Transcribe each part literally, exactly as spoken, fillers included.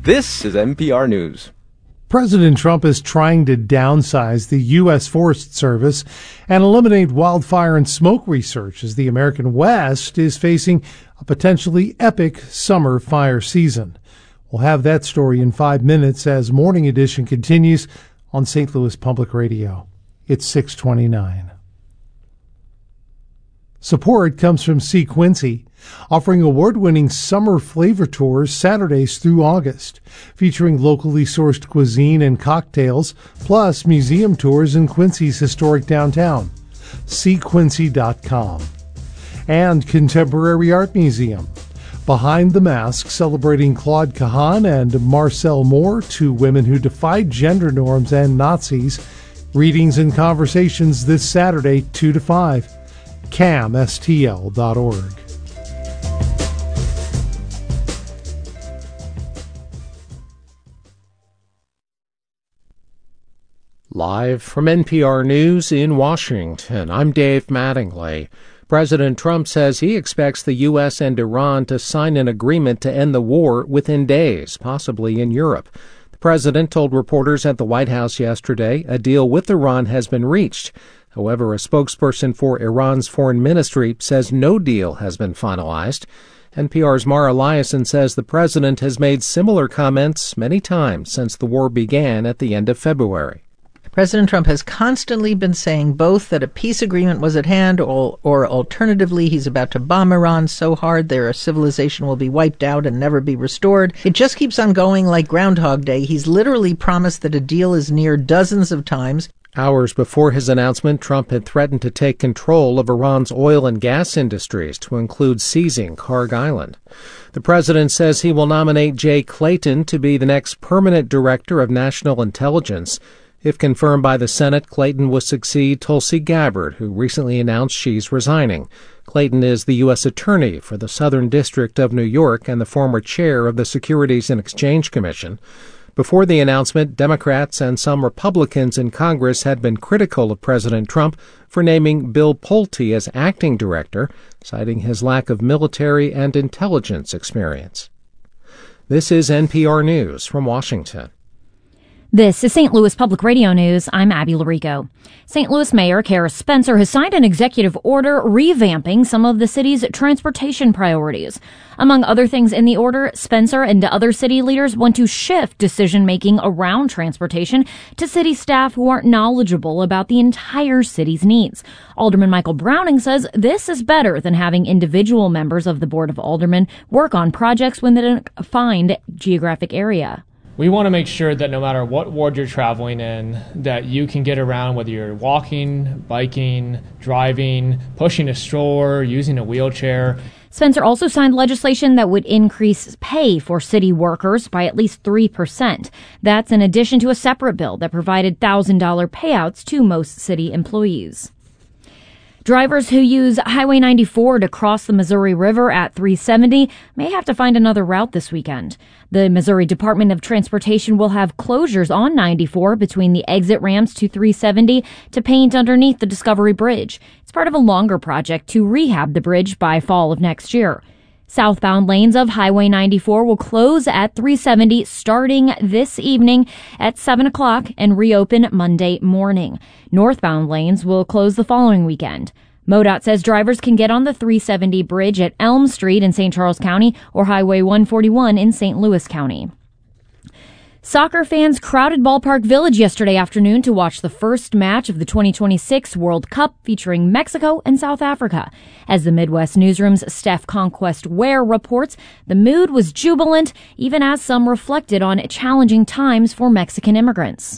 This is N P R News. President Trump is trying to downsize the U S Forest Service and eliminate wildfire and smoke research as the American West is facing a potentially epic summer fire season. We'll have that story in five minutes as Morning Edition continues on Saint Louis Public Radio. It's six twenty-nine. Support comes from C. Quincy, offering award-winning summer flavor tours Saturdays through August, featuring locally sourced cuisine and cocktails, plus museum tours in Quincy's historic downtown. C Quincy dot com. And Contemporary Art Museum. Behind the Mask, celebrating Claude Kahan and Marcel Moore, two women who defied gender norms and Nazis. Readings and conversations this Saturday, two to five. cam s t l dot org. Live from N P R News in Washington, I'm Dave Mattingly. President Trump says he expects the U S and Iran to sign an agreement to end the war within days, possibly in Europe. The president told reporters at the White House yesterday a deal with Iran has been reached. However, a spokesperson for Iran's foreign ministry says no deal has been finalized. N P R's Mara Liasson says the president has made similar comments many times since the war began at the end of February. President Trump has constantly been saying both that a peace agreement was at hand or, or alternatively he's about to bomb Iran so hard their civilization will be wiped out and never be restored. It just keeps on going like Groundhog Day. He's literally promised that a deal is near dozens of times. Hours before his announcement, Trump had threatened to take control of Iran's oil and gas industries, to include seizing Kharg Island. The president says he will nominate Jay Clayton to be the next permanent director of national intelligence. If confirmed by the Senate, Clayton will succeed Tulsi Gabbard, who recently announced she's resigning. Clayton is the U S attorney for the Southern District of New York and the former chair of the Securities and Exchange Commission. Before the announcement, Democrats and some Republicans in Congress had been critical of President Trump for naming Bill Pulte as acting director, citing his lack of military and intelligence experience. This is N P R News from Washington. This is Saint Louis Public Radio News. I'm Abby Larico. Saint Louis Mayor Kara Spencer has signed an executive order revamping some of the city's transportation priorities. Among other things in the order, Spencer and other city leaders want to shift decision-making around transportation to city staff who aren't knowledgeable about the entire city's needs. Alderman Michael Browning says this is better than having individual members of the Board of Aldermen work on projects within a defined geographic area. We want to make sure that no matter what ward you're traveling in, that you can get around, whether you're walking, biking, driving, pushing a stroller, using a wheelchair. Spencer also signed legislation that would increase pay for city workers by at least three percent. That's in addition to a separate bill that provided one thousand dollars payouts to most city employees. Drivers who use Highway ninety-four to cross the Missouri River at three seventy may have to find another route this weekend. The Missouri Department of Transportation will have closures on ninety-four between the exit ramps to three seventy to paint underneath the Discovery Bridge. It's part of a longer project to rehab the bridge by fall of next year. Southbound lanes of Highway ninety-four will close at three seventy starting this evening at seven o'clock and reopen Monday morning. Northbound lanes will close the following weekend. MoDOT says drivers can get on the three seventy bridge at Elm Street in Saint Charles County or Highway one forty-one in Saint Louis County. Soccer fans crowded Ballpark Village yesterday afternoon to watch the first match of the twenty twenty-six World Cup featuring Mexico and South Africa. As the Midwest Newsroom's Steph Conquest Ware reports, the mood was jubilant, even as some reflected on challenging times for Mexican immigrants.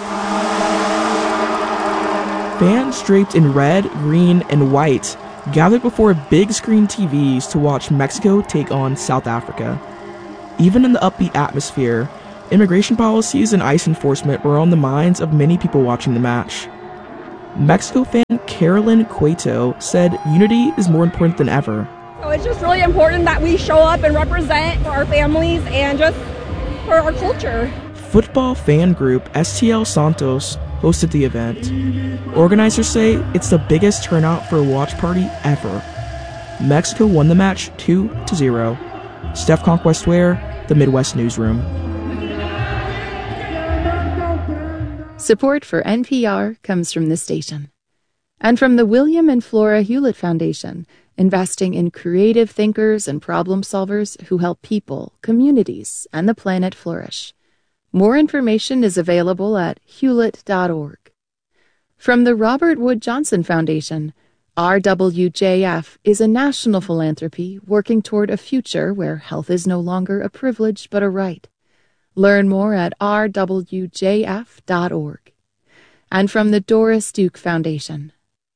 Fans draped in red, green, and white gathered before big screen T Vs to watch Mexico take on South Africa. Even in the upbeat atmosphere, immigration policies and ICE enforcement were on the minds of many people watching the match. Mexico fan Carolyn Cueto said unity is more important than ever. So it's just really important that we show up and represent for our families and just for our culture. Football fan group S T L Santos hosted the event. Organizers say it's the biggest turnout for a watch party ever. Mexico won the match two to zero. Steph Conquest Ware, the Midwest Newsroom. Support for N P R comes from this station. And from the William and Flora Hewlett Foundation, investing in creative thinkers and problem solvers who help people, communities, and the planet flourish. More information is available at hewlett dot org. From the Robert Wood Johnson Foundation, R W J F is a national philanthropy working toward a future where health is no longer a privilege but a right. Learn more at r w j f dot org. And from the Doris Duke Foundation.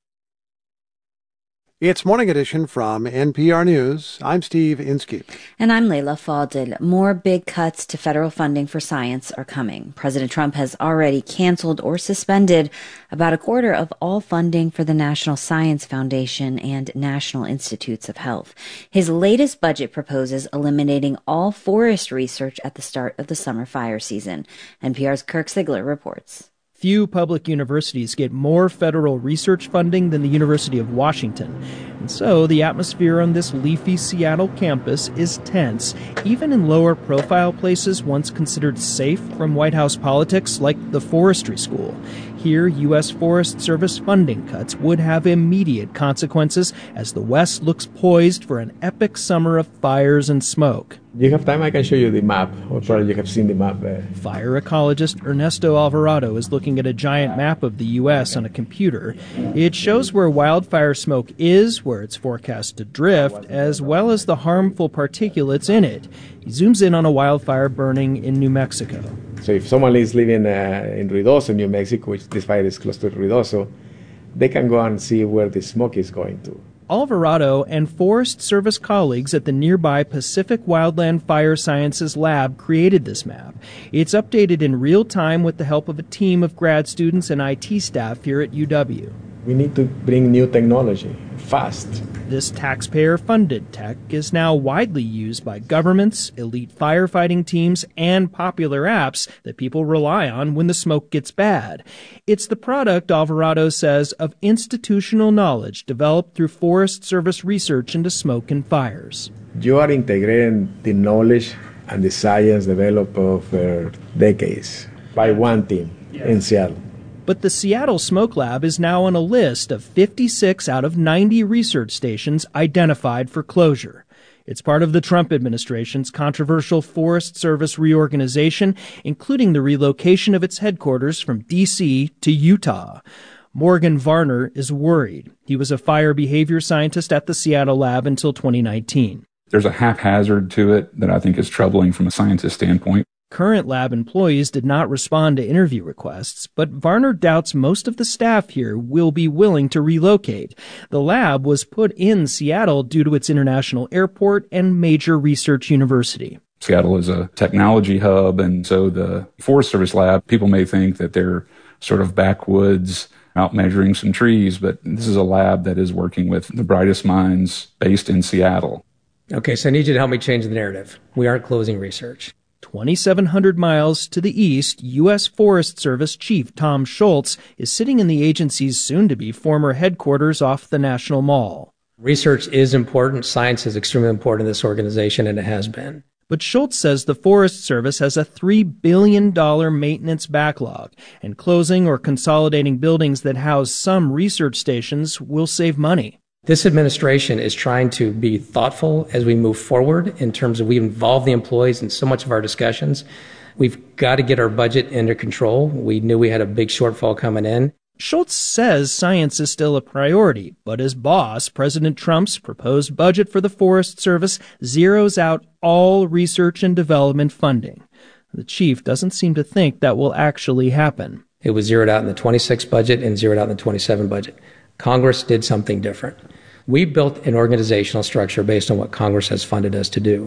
It's Morning Edition from N P R News. I'm Steve Inskeep. And I'm Layla Falded. More big cuts to federal funding for science are coming. President Trump has already canceled or suspended about a quarter of all funding for the National Science Foundation and National Institutes of Health. His latest budget proposes eliminating all forest research at the start of the summer fire season. N P R's Kirk Sigler reports. Few public universities get more federal research funding than the University of Washington. And so the atmosphere on this leafy Seattle campus is tense, even in lower profile places once considered safe from White House politics like the forestry school. Here, U S Forest Service funding cuts would have immediate consequences as the West looks poised for an epic summer of fires and smoke. Do you have time? I can show you the map, or probably you have seen the map there. Fire ecologist Ernesto Alvarado is looking at a giant map of the U S on a computer. It shows where wildfire smoke is, where it's forecast to drift, as well as the harmful particulates in it. He zooms in on a wildfire burning in New Mexico. So if someone is living uh, in Ruidoso, New Mexico, which this fire is close to Ruidoso, they can go and see where the smoke is going to. Alvarado and Forest Service colleagues at the nearby Pacific Wildland Fire Sciences Lab created this map. It's updated in real time with the help of a team of grad students and I T staff here at U W. We need to bring new technology fast. This taxpayer-funded tech is now widely used by governments, elite firefighting teams, and popular apps that people rely on when the smoke gets bad. It's the product, Alvarado says, of institutional knowledge developed through Forest Service research into smoke and fires. You are integrating the knowledge and the science developed over decades by one team yeah. in Seattle. But the Seattle Smoke Lab is now on a list of fifty-six out of ninety research stations identified for closure. It's part of the Trump administration's controversial Forest Service reorganization, including the relocation of its headquarters from D C to Utah. Morgan Varner is worried. He was a fire behavior scientist at the Seattle lab until twenty nineteen. There's a haphazard to it that I think is troubling from a scientist standpoint. Current lab employees did not respond to interview requests, but Varner doubts most of the staff here will be willing to relocate. The lab was put in Seattle due to its international airport and major research university. Seattle is a technology hub, and so the Forest Service lab, people may think that they're sort of backwoods out measuring some trees, but this is a lab that is working with the brightest minds based in Seattle. Okay, so I need you to help me change the narrative. We aren't closing research. twenty-seven hundred miles to the east, U S Forest Service Chief Tom Schultz is sitting in the agency's soon-to-be former headquarters off the National Mall. Research is important. Science is extremely important in this organization, and it has been. But Schultz says the Forest Service has a three billion dollars maintenance backlog, and closing or consolidating buildings that house some research stations will save money. This administration is trying to be thoughtful as we move forward in terms of we involve the employees in so much of our discussions. We've got to get our budget under control. We knew we had a big shortfall coming in. Schultz says science is still a priority, but his boss, President Trump's proposed budget for the Forest Service, zeroes out all research and development funding. The chief doesn't seem to think that will actually happen. It was zeroed out in the twenty-six budget and zeroed out in the twenty-seven budget. Congress did something different. We built an organizational structure based on what Congress has funded us to do.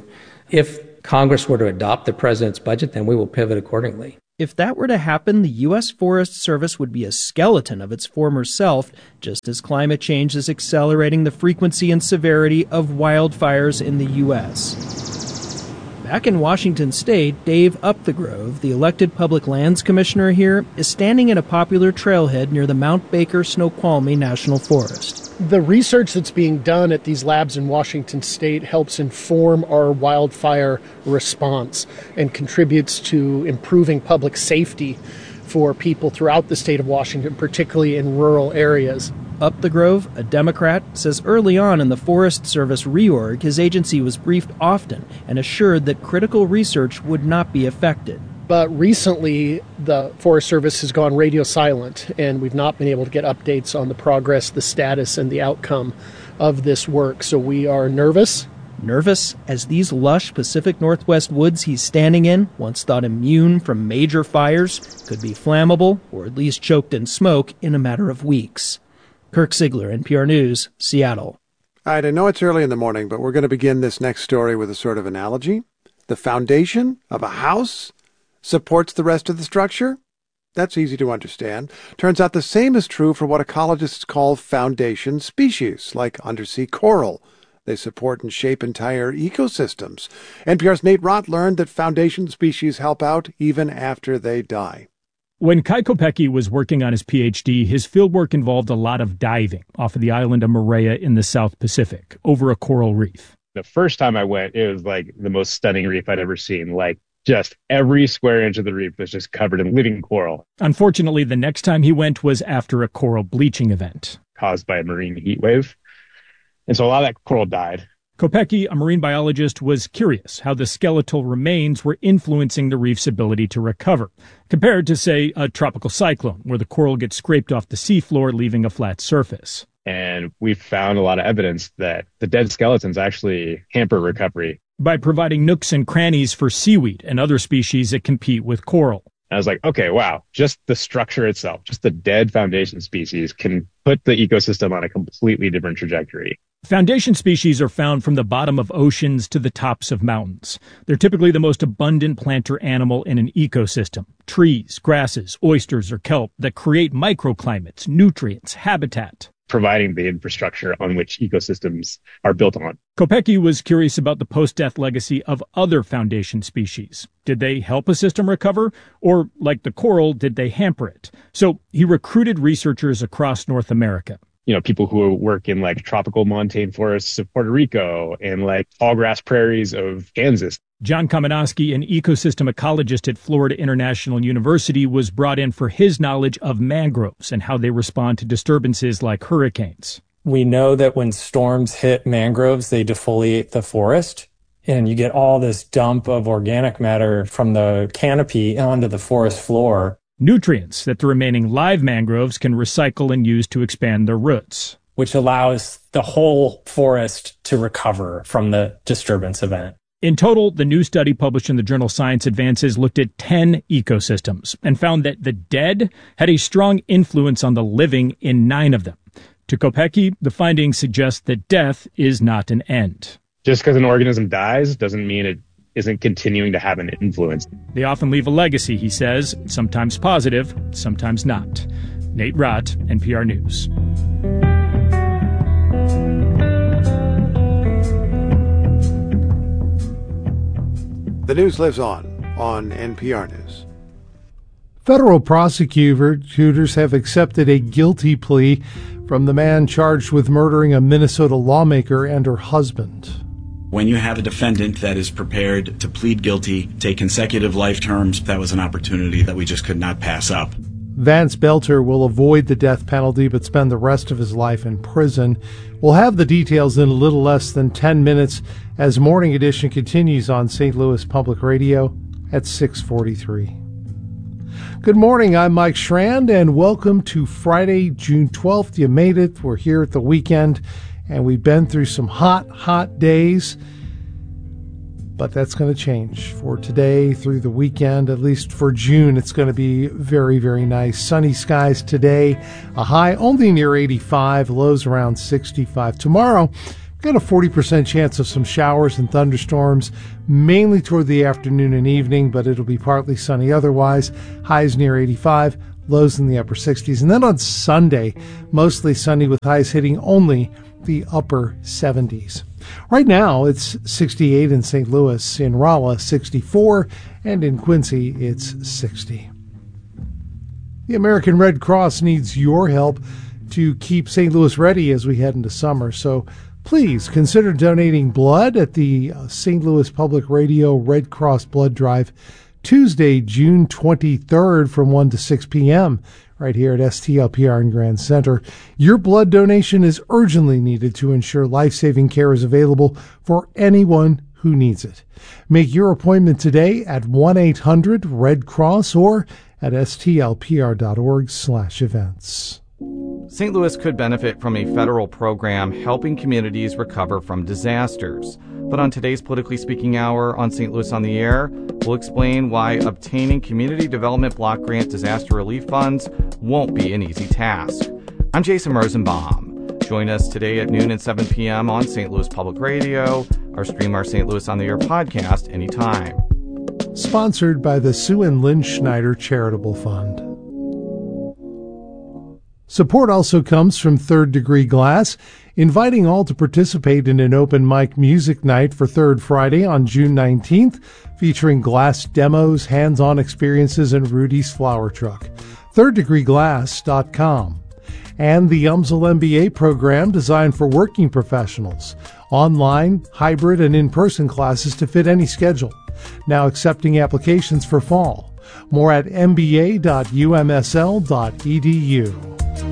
If Congress were to adopt the president's budget, then we will pivot accordingly. If that were to happen, the U S Forest Service would be a skeleton of its former self, just as climate change is accelerating the frequency and severity of wildfires in the U S Back in Washington State, Dave Upthegrove, the elected Public Lands Commissioner here, is standing at a popular trailhead near the Mount Baker Snoqualmie National Forest. The research that's being done at these labs in Washington State helps inform our wildfire response and contributes to improving public safety for people throughout the state of Washington, particularly in rural areas. Up the Grove, a Democrat, says early on in the Forest Service reorg, his agency was briefed often and assured that critical research would not be affected. But recently, the Forest Service has gone radio silent, and we've not been able to get updates on the progress, the status, and the outcome of this work. So we are nervous. Nervous as these lush Pacific Northwest woods he's standing in, once thought immune from major fires, could be flammable or at least choked in smoke in a matter of weeks. Kirk Ziegler, N P R News, Seattle. All right, I know it's early in the morning, but we're going to begin this next story with a sort of analogy. The foundation of a house supports the rest of the structure? That's easy to understand. Turns out the same is true for what ecologists call foundation species, like undersea coral. They support and shape entire ecosystems. N P R's Nate Rott learned that foundation species help out even after they die. When Kai Kopecky was working on his P H D, his fieldwork involved a lot of diving off of the island of Moorea in the South Pacific, over a coral reef. The first time I went, it was like the most stunning reef I'd ever seen. Like, just every square inch of the reef was just covered in living coral. Unfortunately, the next time he went was after a coral bleaching event caused by a marine heat wave. And so a lot of that coral died. Kopecky, a marine biologist, was curious how the skeletal remains were influencing the reef's ability to recover, compared to, say, a tropical cyclone, where the coral gets scraped off the seafloor, leaving a flat surface. And we found a lot of evidence that the dead skeletons actually hamper recovery. By providing nooks and crannies for seaweed and other species that compete with coral. I was like, okay, wow, just the structure itself, just the dead foundation species can put the ecosystem on a completely different trajectory. Foundation species are found from the bottom of oceans to the tops of mountains. They're typically the most abundant plant or animal in an ecosystem. Trees, grasses, oysters, or kelp that create microclimates, nutrients, habitat. Providing the infrastructure on which ecosystems are built on. Kopecky was curious about the post-death legacy of other foundation species. Did they help a system recover? Or, like the coral, did they hamper it? So he recruited researchers across North America. You know, people who work in like tropical montane forests of Puerto Rico and like tall grass prairies of Kansas. John Kamenowski, an ecosystem ecologist at Florida International University, was brought in for his knowledge of mangroves and how they respond to disturbances like hurricanes. We know that when storms hit mangroves, they defoliate the forest, and you get all this dump of organic matter from the canopy onto the forest floor. Nutrients that the remaining live mangroves can recycle and use to expand their roots. Which allows the whole forest to recover from the disturbance event. In total, the new study published in the journal Science Advances looked at ten ecosystems and found that the dead had a strong influence on the living in nine of them. To Kopecky, the findings suggest that death is not an end. Just because an organism dies doesn't mean it isn't continuing to have an influence. They often leave a legacy, he says, sometimes positive, sometimes not. Nate Rott, N P R News. The news lives on on N P R News. Federal prosecutors have accepted a guilty plea from the man charged with murdering a Minnesota lawmaker and her husband. When you have a defendant that is prepared to plead guilty, take consecutive life terms, that was an opportunity that we just could not pass up. Vance Belter will avoid the death penalty but spend the rest of his life in prison. We'll have the details in a little less than ten minutes as Morning Edition continues on Saint Louis Public Radio at six forty-three. Good morning, I'm Mike Schrand, and welcome to Friday, June twelfth. You made it. We're here at the weekend, and we've been through some hot, hot days. But that's going to change for today through the weekend. At least for June, it's going to be very, very nice. Sunny skies today. A high only near eighty-five, lows around sixty-five. Tomorrow, we've got a forty percent chance of some showers and thunderstorms, mainly toward the afternoon and evening, but it'll be partly sunny otherwise. Highs near eighty-five, lows in the upper sixties. And then on Sunday, mostly sunny with highs hitting only the upper seventies. Right now, it's sixty-eight in Saint Louis, in Rolla, sixty-four, and in Quincy, it's sixty. The American Red Cross needs your help to keep Saint Louis ready as we head into summer, so please consider donating blood at the Saint Louis Public Radio Red Cross Blood Drive. Tuesday, June twenty-third from one to six p.m. right here at S T L P R in Grand Center. Your blood donation is urgently needed to ensure life-saving care is available for anyone who needs it. Make your appointment today at one eight hundred red cross or at stlpr.org slash events. Saint Louis could benefit from a federal program helping communities recover from disasters. But on today's Politically Speaking Hour on Saint Louis on the Air, we'll explain why obtaining Community Development Block Grant disaster relief funds won't be an easy task. I'm Jason Rosenbaum. Join us today at noon and seven p.m. on Saint Louis Public Radio, or stream our Saint Louis on the Air podcast anytime. Sponsored by the Sue and Lynn Schneider Charitable Fund. Support also comes from Third Degree Glass, inviting all to participate in an open mic music night for Third Friday on June nineteenth, featuring glass demos, hands-on experiences, and Rudy's Flower Truck. third degree glass dot com. And the U M S L M B A program designed for working professionals. Online, hybrid, and in-person classes to fit any schedule. Now accepting applications for fall. More at m b a dot u m s l dot e d u.